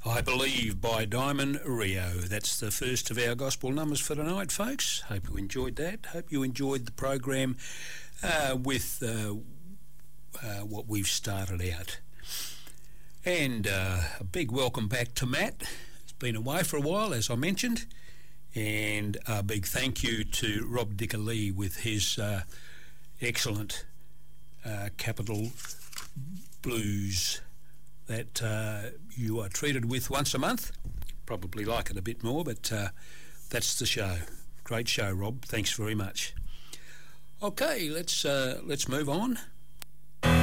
I Believe by Diamond Rio. That's the first of our gospel numbers for tonight, folks. Hope you enjoyed that. Hope you enjoyed the program with what we've started out. And a big welcome back to Matt. He's been away for a while, as I mentioned. And a big thank you to Rob Dicker-Lee with his excellent Capital Blues that you are treated with once a month. Probably like it a bit more, but that's the show. Great show, Rob. Thanks very much. Okay, let's move on.